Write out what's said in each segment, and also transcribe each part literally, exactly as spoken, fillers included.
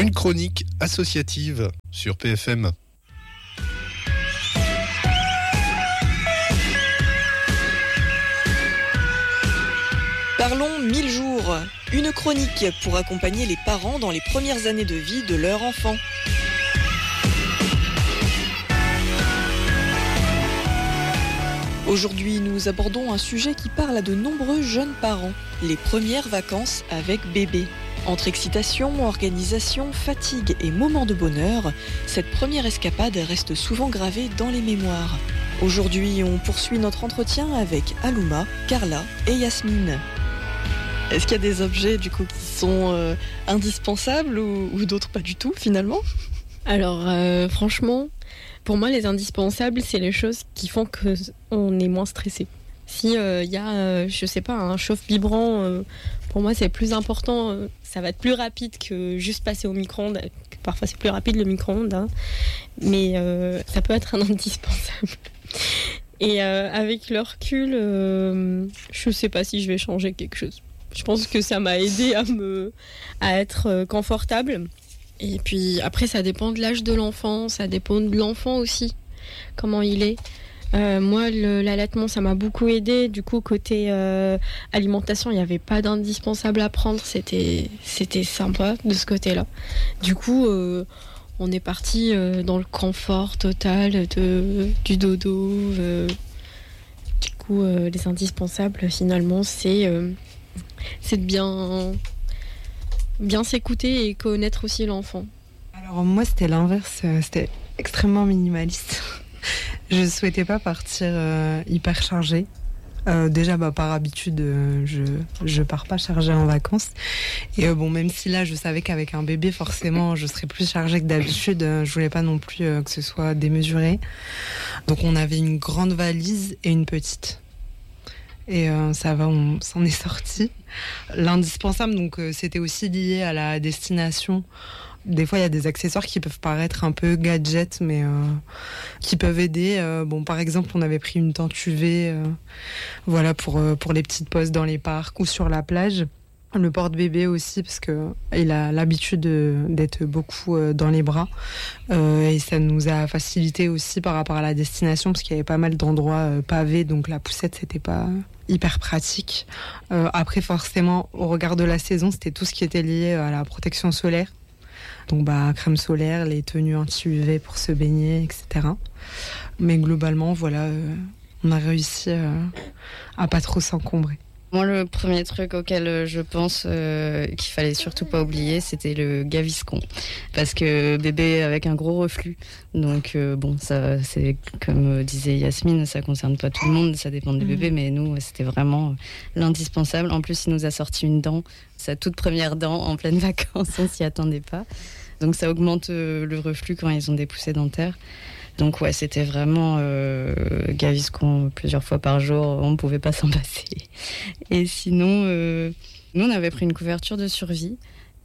Une chronique associative sur P F M. Parlons mille jours, une chronique pour accompagner les parents dans les premières années de vie de leur enfant. Aujourd'hui, nous abordons un sujet qui parle à de nombreux jeunes parents, les premières vacances avec bébé. Entre excitation, organisation, fatigue et moments de bonheur, cette première escapade reste souvent gravée dans les mémoires. Aujourd'hui, on poursuit notre entretien avec Alouma, Carla et Yasmine. Est-ce qu'il y a des objets du coup qui sont euh, indispensables ou, ou d'autres pas du tout finalement ? Alors euh, franchement, pour moi les indispensables c'est les choses qui font qu'on est moins stressé. Si il euh, y a, euh, je sais pas, un chauffe vibrant, euh, pour moi c'est plus important, euh, ça va être plus rapide que juste passer au micro-ondes. Parfois c'est plus rapide le micro-ondes, hein, mais euh, ça peut être un indispensable. Et euh, avec le recul, euh, je sais pas si je vais changer quelque chose. Je pense que ça m'a aidé à, me, à être confortable. Et puis après, ça dépend de l'âge de l'enfant, ça dépend de l'enfant aussi, comment il est. Euh, moi, le, l'allaitement, ça m'a beaucoup aidé. Du coup, côté euh, alimentation, il n'y avait pas d'indispensable à prendre. C'était, c'était sympa de ce côté-là. Du coup, euh, on est parti euh, dans le confort total de, du dodo. Euh, du coup, euh, les indispensables, finalement, c'est... Euh, c'est de bien, bien s'écouter et connaître aussi l'enfant. Alors moi c'était l'inverse, c'était extrêmement minimaliste. Je souhaitais pas partir euh, hyper chargée. Euh, déjà bah, par habitude euh, je, je pars pas chargée en vacances. Et euh, bon même si là je savais qu'avec un bébé forcément je serais plus chargée que d'habitude, euh, je voulais pas non plus euh, que ce soit démesuré. Donc on avait une grande valise et une petite. Et euh, ça va, on s'en est sorti. L'indispensable, donc, euh, c'était aussi lié à la destination. Des fois, il y a des accessoires qui peuvent paraître un peu gadgets, mais euh, qui peuvent aider. Euh, bon, par exemple, on avait pris une tente U V, euh, voilà, pour euh, pour les petites pauses dans les parcs ou sur la plage. Le porte-bébé aussi, parce que il a l'habitude de, d'être beaucoup dans les bras. Euh, et ça nous a facilité aussi par rapport à la destination, parce qu'il y avait pas mal d'endroits euh, pavés, donc la poussette, c'était pas hyper pratique. Euh, après, forcément, au regard de la saison, c'était tout ce qui était lié à la protection solaire. Donc, bah, crème solaire, les tenues anti-U V pour se baigner, et cetera. Mais globalement, voilà, euh, on a réussi euh, à pas trop s'encombrer. Moi, le premier truc auquel je pense euh, qu'il fallait surtout pas oublier, c'était le Gaviscon. Parce que bébé avec un gros reflux. Donc, euh, bon, ça, c'est comme disait Yasmine, ça concerne pas tout le monde, ça dépend des mmh. bébés, mais nous, c'était vraiment l'indispensable. En plus, il nous a sorti une dent, sa toute première dent en pleine vacances, on s'y attendait pas. Donc, ça augmente euh, le reflux quand ils ont des poussées dentaires. Donc ouais, c'était vraiment euh, Gaviscon plusieurs fois par jour, on ne pouvait pas s'en passer. Et sinon, euh, nous on avait pris une couverture de survie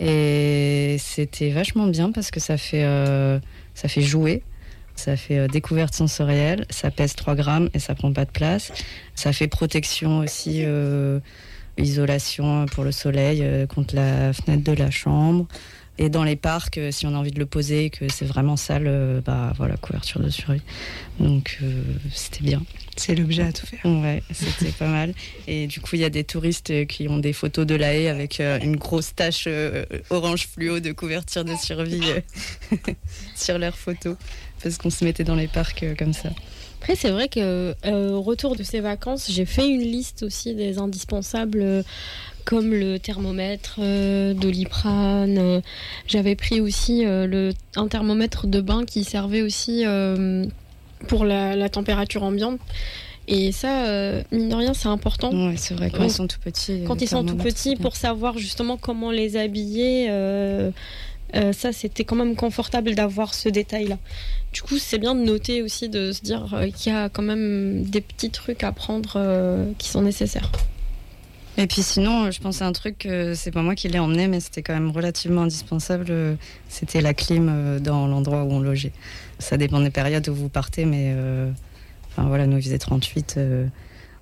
et c'était vachement bien parce que ça fait, euh, ça fait jouer, ça fait euh, découverte sensorielle, ça pèse trois grammes et ça prend pas de place. Ça fait protection aussi, euh, isolation pour le soleil euh, contre la fenêtre de la chambre. Et dans les parcs, si on a envie de le poser, que c'est vraiment sale, euh, bah voilà, couverture de survie. Donc euh, c'était bien. C'est l'objet à tout faire. Ouais, c'était pas mal. Et du coup, il y a des touristes qui ont des photos de La Haye avec euh, une grosse tache euh, orange fluo de couverture de survie euh, sur leurs photos, parce qu'on se mettait dans les parcs euh, comme ça. Après, c'est vrai que euh, au retour de ces vacances, j'ai fait une liste aussi des indispensables. Euh, comme le thermomètre, euh, Doliprane. Euh, j'avais pris aussi euh, le, un thermomètre de bain qui servait aussi euh, pour la, la température ambiante. Et ça, euh, mine de rien, c'est important. Ouais, c'est vrai, quand ils sont tout petits. Quand ils sont tout petits, pour savoir justement comment les habiller, euh, euh, ça, c'était quand même confortable d'avoir ce détail-là. Du coup, c'est bien de noter aussi, de se dire euh, qu'il y a quand même des petits trucs à prendre euh, qui sont nécessaires. Et puis sinon, je pense à un truc, euh, c'est pas moi qui l'ai emmené, mais c'était quand même relativement indispensable, euh, c'était la clim euh, dans l'endroit où on logeait. Ça dépend des périodes où vous partez, mais euh, enfin voilà, nous il faisait trente-huit, euh,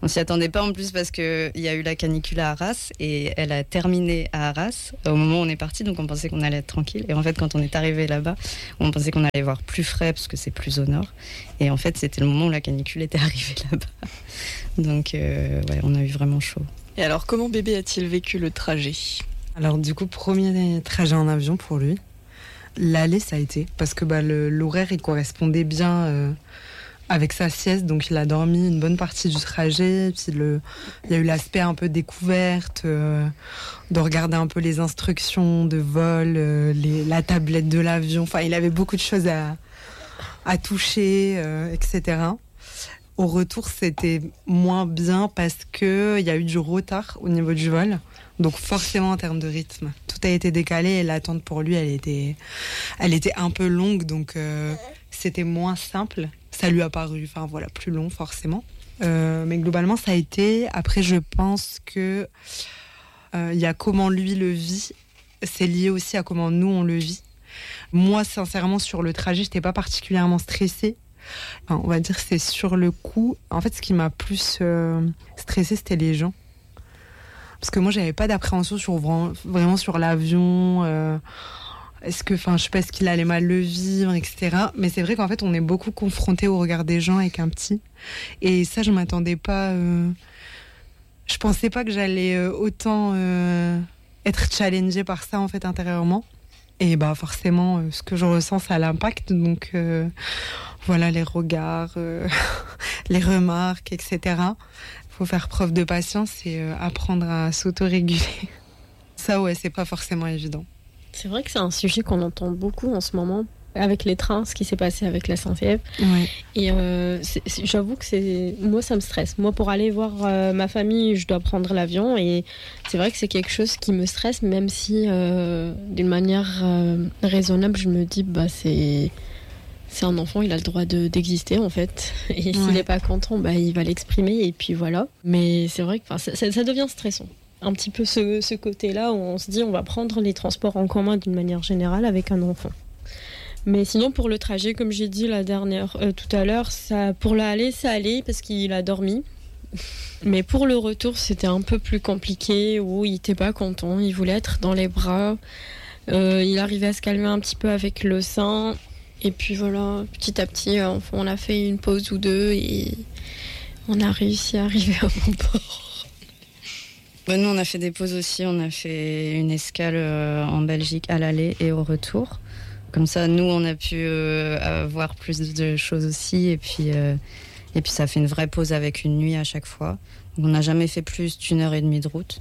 On s'y attendait pas en plus parce qu'il y a eu la canicule à Arras et elle a terminé à Arras au moment où on est parti, donc on pensait qu'on allait être tranquille. Et en fait, quand on est arrivé là-bas, on pensait qu'on allait voir plus frais parce que c'est plus au nord. Et en fait, c'était le moment où la canicule était arrivée là-bas. Donc, euh, ouais, on a eu vraiment chaud. Et alors, comment bébé a-t-il vécu le trajet ? Alors du coup, premier trajet en avion pour lui. L'aller, ça a été, parce que bah, le, l'horaire, il correspondait bien euh, avec sa sieste, donc il a dormi une bonne partie du trajet. Puis le, il y a eu l'aspect un peu découverte, euh, de regarder un peu les instructions de vol, euh, les, la tablette de l'avion. Enfin, il avait beaucoup de choses à, à toucher, euh, et cetera. Au retour, c'était moins bien parce qu'il y a eu du retard au niveau du vol. Donc forcément, en termes de rythme, tout a été décalé et l'attente pour lui, elle était, elle était un peu longue. Donc euh, c'était moins simple. Ça lui a paru, enfin voilà, plus long forcément. Euh, mais globalement, ça a été... Après, je pense que euh, il y a comment lui le vit. C'est lié aussi à comment nous, on le vit. Moi, sincèrement, sur le trajet, je n'étais pas particulièrement stressée. Enfin, on va dire que c'est sur le coup. En fait, ce qui m'a plus euh, stressée, c'était les gens. Parce que moi, j'avais pas d'appréhension sur vraiment sur l'avion. Euh, est-ce que, enfin, je sais pas, est-ce qu'il allait mal le vivre, et cetera. Mais c'est vrai qu'en fait, on est beaucoup confronté au regard des gens avec un petit. Et ça, je m'attendais pas. Euh, je pensais pas que j'allais euh, autant euh, être challengée par ça en fait intérieurement. Et bah forcément, euh, ce que je ressens, ça a l'impact. Donc euh, voilà, les regards, euh, les remarques, et cetera. Il faut faire preuve de patience et euh, apprendre à s'autoréguler. Ça, ouais, c'est pas forcément évident. C'est vrai que c'est un sujet qu'on entend beaucoup en ce moment, avec les trains, ce qui s'est passé avec la S N C F. Ouais. Et euh, c'est, c'est, j'avoue que c'est, moi, ça me stresse. Moi, pour aller voir euh, ma famille, je dois prendre l'avion. Et c'est vrai que c'est quelque chose qui me stresse, même si, euh, d'une manière euh, raisonnable, je me dis, bah, c'est... C'est un enfant, il a le droit de, d'exister en fait. Et s'il n'est pas content, bah, il va l'exprimer et puis voilà. Mais c'est vrai que ça, ça, ça devient stressant. Un petit peu ce, ce côté-là où on se dit on va prendre les transports en commun d'une manière générale avec un enfant. Mais sinon pour le trajet, comme j'ai dit la dernière, euh, tout à l'heure, ça, pour l'aller, ça allait parce qu'il a dormi. Mais pour le retour, c'était un peu plus compliqué où il n'était pas content, il voulait être dans les bras. Euh, il arrivait à se calmer un petit peu avec le sein. Et puis voilà, petit à petit, on a fait une pause ou deux et on a réussi à arriver à bon port. Bah nous, on a fait des pauses aussi. On a fait une escale en Belgique à l'aller et au retour. Comme ça, nous, on a pu euh, avoir plus de choses aussi. Et puis, euh, et puis, ça fait une vraie pause avec une nuit à chaque fois. Donc, on n'a jamais fait plus d'une heure et demie de route.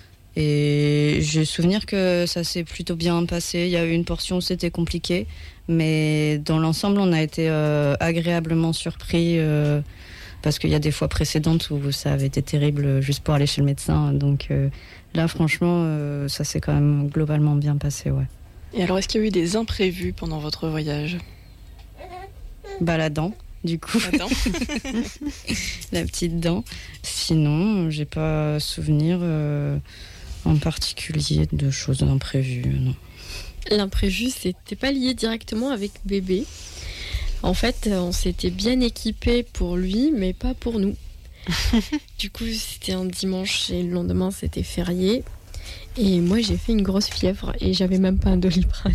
Et j'ai souvenir que ça s'est plutôt bien passé. Il y a eu une portion où c'était compliqué. Mais dans l'ensemble, on a été euh, agréablement surpris euh, parce qu'il y a des fois précédentes où ça avait été terrible juste pour aller chez le médecin. Donc euh, là, franchement, euh, ça s'est quand même globalement bien passé, ouais. Et alors, est-ce qu'il y a eu des imprévus pendant votre voyage ? Bah, la dent, du coup. La dent. La petite dent. Sinon, j'ai pas souvenir euh, en particulier de choses imprévues, non. L'imprévu, c'était pas lié directement avec bébé. En fait, on s'était bien équipé pour lui, mais pas pour nous. Du coup, c'était un dimanche et le lendemain, c'était férié. Et moi, j'ai fait une grosse fièvre et j'avais même pas un Doliprane.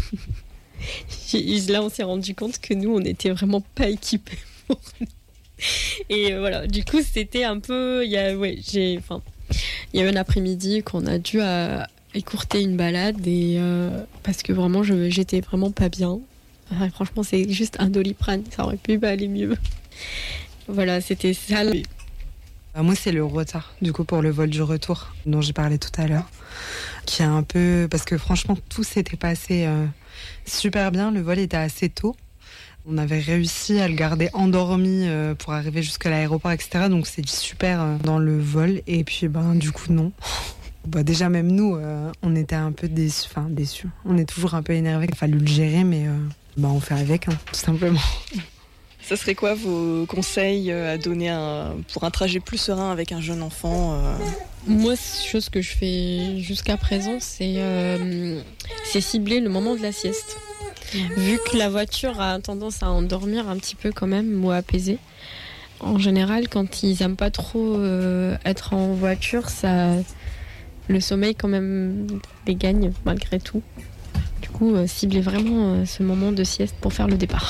Là, on s'est rendu compte que nous, on n'était vraiment pas équipés pour nous. Et voilà, du coup, c'était un peu... Il y a, ouais, j'ai, enfin, il y a eu un après-midi qu'on a dû... À, écourter une balade et euh, parce que vraiment je, j'étais vraiment pas bien. Enfin, franchement c'est juste un Doliprane, ça aurait pu aller mieux. Voilà, c'était ça. Moi c'est le retard du coup pour le vol du retour dont j'ai parlé tout à l'heure, qui est un peu parce que franchement tout s'était passé euh, super bien, le vol était assez tôt. On avait réussi à le garder endormi euh, pour arriver jusqu'à l'aéroport, et cetera. Donc c'est super euh, dans le vol et puis ben du coup non. Bah déjà même nous, euh, on était un peu déçus, enfin déçus. On est toujours un peu énervés. Il a fallu le gérer, mais euh, bah on fait avec, hein, tout simplement. Ça serait quoi vos conseils à donner un, pour un trajet plus serein avec un jeune enfant euh... Moi, chose que je fais jusqu'à présent, c'est, euh, c'est cibler le moment de la sieste. Mmh. Vu que la voiture a tendance à endormir un petit peu quand même, ou à apaiser. en général, quand ils aiment pas trop euh, être en voiture, ça, le sommeil quand même les gagne malgré tout. Du coup, euh, cibler vraiment euh, ce moment de sieste pour faire le départ.